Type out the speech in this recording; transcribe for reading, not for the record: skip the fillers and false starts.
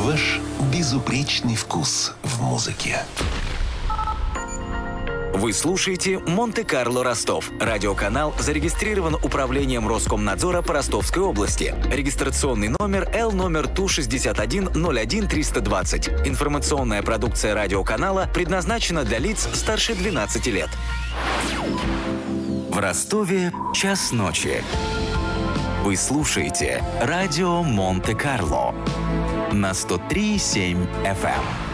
Ваш безупречный вкус в музыке. Вы слушаете «Монте-Карло Ростов». Радиоканал зарегистрирован Управлением Роскомнадзора по Ростовской области. Регистрационный номер Л номер ТУ-61-01-320. Информационная продукция радиоканала предназначена для лиц старше 12 лет. В Ростове час ночи. Вы слушаете радио «Монте-Карло» на 103,7 FM.